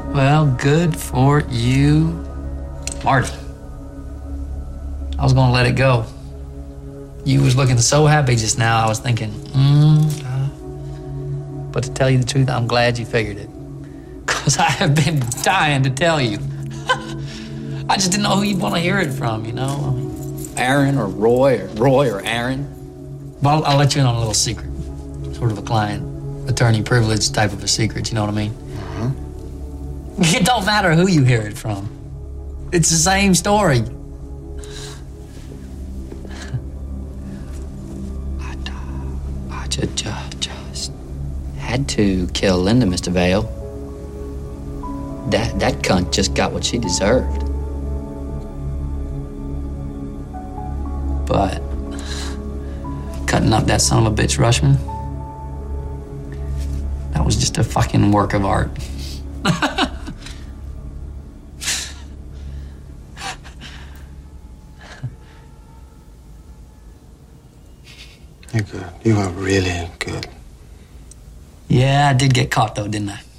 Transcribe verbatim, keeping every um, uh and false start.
Well, good for you, Marty. I was gonna let it go. You was looking so happy just now, I was thinking, mm, uh. But to tell you the truth, I'm glad you figured it. Because I have been dying to tell you. I just didn't know who you'd want to hear it from, you know? I mean, Aaron or Roy or Roy or Aaron. Well, I'll, I'll let you in on a little secret. Sort of a client, attorney privilege type of a secret, you know what I mean? Mm-hmm. It don't matter who you hear it from. It's the same story. I, I just, just, just had to kill Linda, Mister Vale. That, that cunt just got what she deserved. But cutting up that son of a bitch Rushman, that was just a fucking work of art. You're good. You are really good. Yeah, I did get caught though, didn't I?